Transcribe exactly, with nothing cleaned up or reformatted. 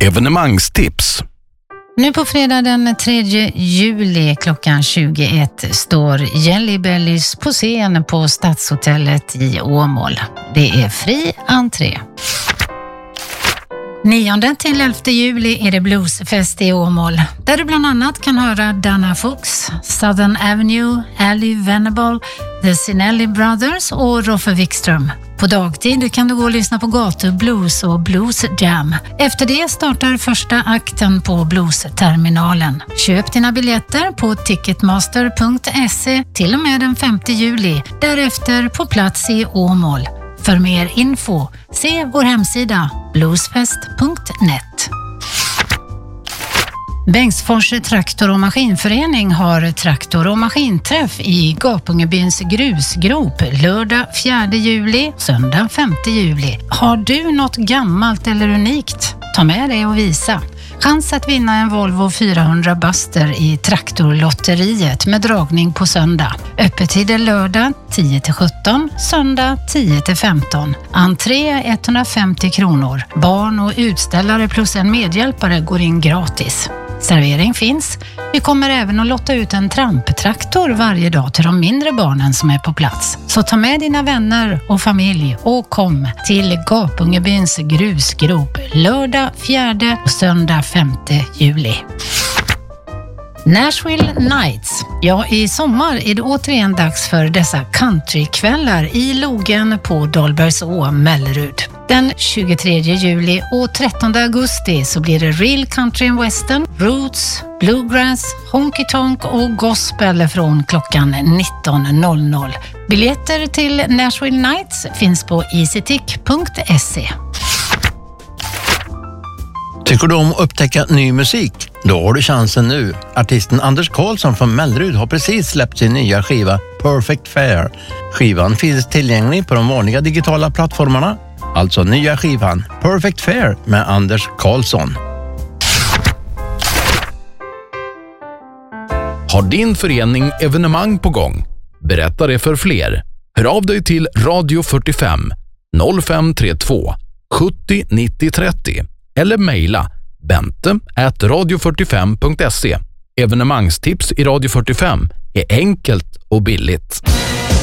Evenemangstips. Nu på fredag den tredje juli klockan tjugoett står Jelly Bellies på scen på Stadshotellet i Åmål. Det är fri entré. nionde till elfte juli är det bluesfest i Åmål, där du bland annat kan höra Dana Fuchs, Southern Avenue, Ali Venable, The Sinelli Brothers och Roffe Wikström. På dagtid kan du gå och lyssna på gatublues och blues jam. Efter det startar första akten på bluesterminalen. Köp dina biljetter på ticketmaster punkt se till och med den femte juli. Därefter på plats i Åmål. För mer info, se vår hemsida bluesfest punkt net. Bengtsfors traktor- och maskinförening har traktor- och maskinträff i Gapungebyns grusgrop lördag fjärde juli, söndag femte juli. Har du något gammalt eller unikt? Ta med det och visa. Chans att vinna en Volvo fyrahundra Buster i traktorlotteriet med dragning på söndag. Öppettider lördag tio till sjutton, söndag tio till femton. Entré etthundrafemtio kronor. Barn och utställare plus en medhjälpare går in gratis. Servering finns. Vi kommer även att lotta ut en tramptraktor varje dag till de mindre barnen som är på plats. Så ta med dina vänner och familj och kom till Gapungebyns grusgrop lördag fjärde och söndag femte juli. Nashville Nights. Ja, i sommar är det återigen dags för dessa countrykvällar i Logen på Dahlbergså, Mellerud. Den tjugotredje juli och trettonde augusti så blir det real country and western, roots, bluegrass, honky tonk och gospel från klockan nitton noll noll. Biljetter till Nashville Nights finns på easytick punkt se. Tycker du om att upptäcka ny musik? Då har du chansen nu. Artisten Anders Karlsson från Mellerud har precis släppt sin nya skiva Perfect Fair. Skivan finns tillgänglig på de vanliga digitala plattformarna. Alltså nya skivan Perfect Fair med Anders Karlsson. Har din förening evenemang på gång? Berätta det för fler. Hör av dig till Radio fyrtiofem noll fem tre två sjuttio nittio trettio eller mejla bente at radio fyrtiofem punkt se. Evenemangstips i Radio fyrtiofem är enkelt och billigt.